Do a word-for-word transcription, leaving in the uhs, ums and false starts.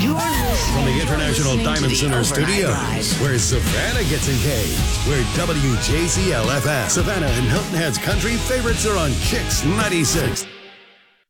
You're listening. From the International You're Diamond listening to Center the Overnight Studios, Drive. where Savannah gets engaged, where W J C L F M, Savannah and Hilton Head's country favorites are on Chicks ninety-six.